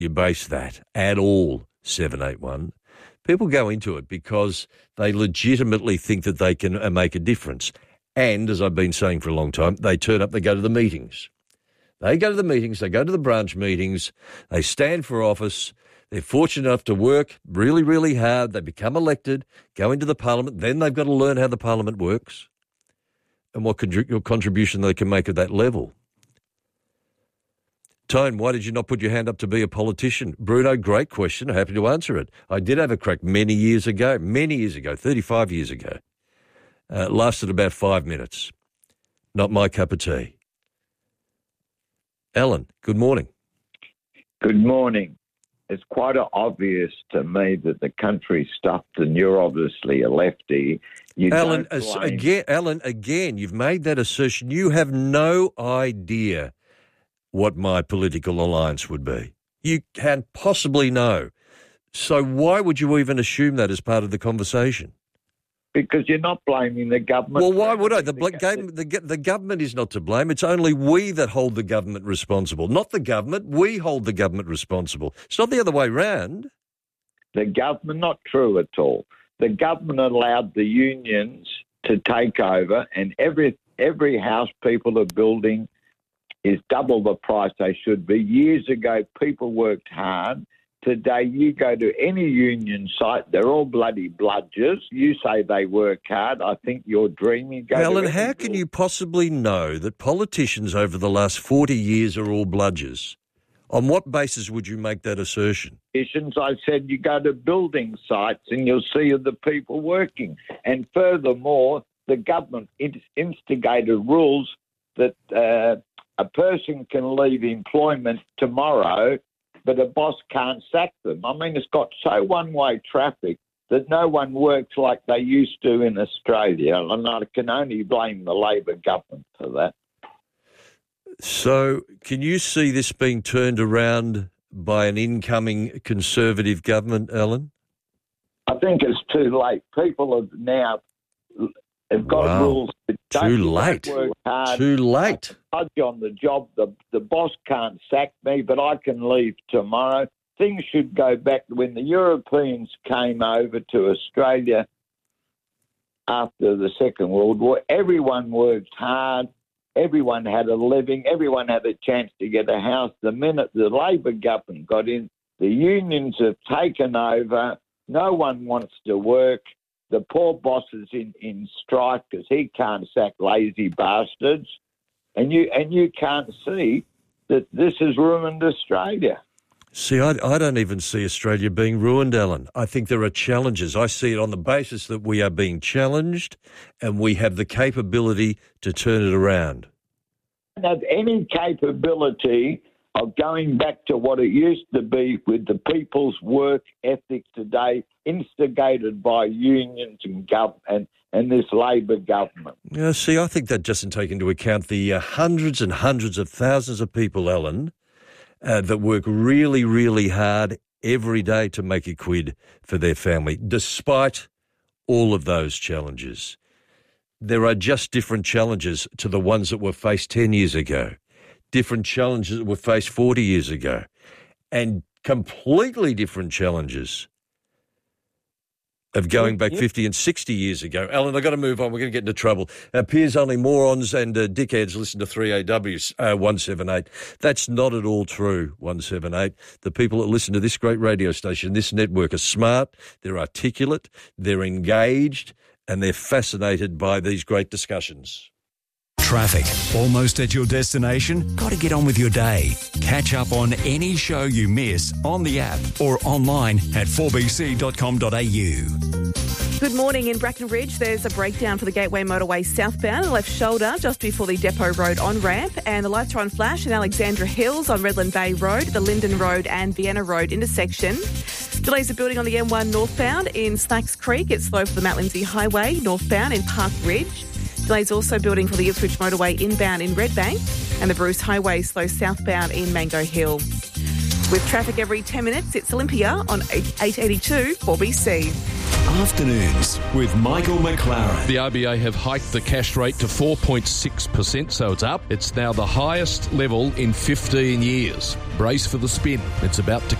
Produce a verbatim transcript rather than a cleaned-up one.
you base that at all, seven eight one. People go into it because they legitimately think that they can uh, make a difference. And, as I've been saying for a long time, they turn up, they go to the meetings. They go to the meetings, they go to the branch meetings, they stand for office, they're fortunate enough to work really, really hard, they become elected, go into the parliament, then they've got to learn how the parliament works and what con- contribution they can make at that level. Tone, why did you not put your hand up to be a politician? Bruno, great question. I'm happy to answer it. I did have a crack many years ago, many years ago, thirty-five years ago. Uh, lasted about five minutes. Not my cup of tea. Alan, good morning. Good morning. It's quite obvious to me that the country's stuffed and you're obviously a lefty. You Alan, don't as, blame... again, Alan, again, you've made that assertion. You have no idea what my political alliance would be. You can't possibly know. So why would you even assume that as part of the conversation? Because you're not blaming the government. Well, why would I? The, the, game, the, the government is not to blame. It's only we that hold the government responsible. Not the government. We hold the government responsible. It's not the other way round. The government, not true at all. The government allowed the unions to take over, and every every house people are building is double the price they should be. Years ago, people worked hard. Today, you go to any union site, they're all bloody bludgers. You say they work hard. I think you're dreaming. Go Alan, how can you possibly know that politicians over the last forty years are all bludgers? On what basis would you make that assertion? I said you go to building sites and you'll see the people working. And furthermore, the government instigated rules that uh, a person can leave employment tomorrow, but a boss can't sack them. I mean, it's got so one-way traffic that no one works like they used to in Australia, and I can only blame the Labor government for that. So can you see this being turned around by an incoming Conservative government, Alan? I think it's too late. People have now have got wow. rules that don't too late. work hard. Too late. I'm on the job. The, the boss can't sack me, but I can leave tomorrow. Things should go back when the Europeans came over to Australia after the Second World War. Everyone worked hard. Everyone had a living. Everyone had a chance to get a house. The minute the Labor government got in, the unions have taken over. No one wants to work. The poor boss is in, in strike because he can't sack lazy bastards. And you and you can't see that this has ruined Australia. See, I, I don't even see Australia being ruined, Alan. I think there are challenges. I see it on the basis that we are being challenged and we have the capability to turn it around. We don't have any capability of going back to what it used to be with the people's work ethic today, instigated by unions and gov- and, and this Labor government. Yeah, see, I think that doesn't take into account the uh, hundreds and hundreds of thousands of people, Alan, uh, that work really, really hard every day to make a quid for their family, despite all of those challenges. There are just different challenges to the ones that were faced ten years ago, different challenges that were faced forty years ago, and completely different challenges of going back fifty and sixty years ago. Alan, I've got to move on. We're going to get into trouble. Uh, Piers, only morons and uh, dickheads listen to three A W, uh, one seven eight. That's not at all true, one seven eight. The people that listen to this great radio station, this network, are smart, they're articulate, they're engaged, and they're fascinated by these great discussions. Traffic. Almost at your destination? Got to get on with your day. Catch up on any show you miss on the app or online at four b c dot com dot a u. Good morning. In Brackenridge, there's a breakdown for the Gateway Motorway southbound, left shoulder just before the Depot Road on-ramp, and the lights are on flash in Alexandra Hills on Redland Bay Road, the Linden Road and Vienna Road intersection. Delays are building on the M one northbound in Slacks Creek. It's slow for the Mount Lindesay Highway northbound in Park Ridge. Delays also building for the Ipswich Motorway inbound in Redbank, and the Bruce Highway slow southbound in Mango Hill. With traffic every ten minutes, it's Olympia on eight eighty-two four B C. Afternoons with Michael McLaren. The R B A have hiked the cash rate to four point six percent, so it's up. It's now the highest level in fifteen years. Brace for the spin. It's about to